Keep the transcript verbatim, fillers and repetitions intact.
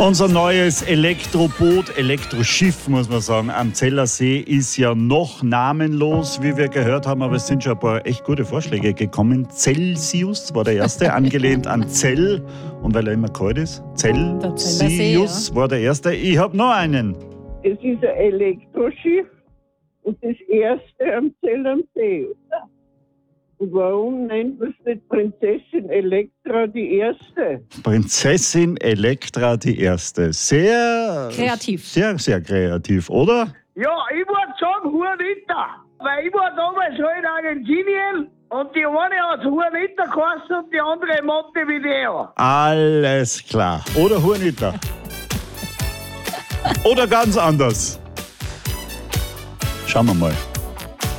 Unser neues Elektroboot, Elektroschiff, muss man sagen, am Zellersee ist ja noch namenlos, wie wir gehört haben, aber es sind schon ein paar echt gute Vorschläge gekommen. Celsius war der erste, angelehnt an Zell, und weil er immer kalt ist. Celsius ja. war der erste. Ich habe noch einen. Es ist ein Elektroschiff und das erste am Zellersee. Und warum nennt man es nicht Prinzessin Elektra die Erste? Prinzessin Elektra die Erste. Sehr kreativ. Sehr, sehr kreativ, oder? Ja, ich würde sagen Juanita. Weil ich war damals halt in Argentinien und die eine hat Juanita geheißen und die andere Montevideo. Alles klar. Oder Juanita. Oder ganz anders. Schauen wir mal.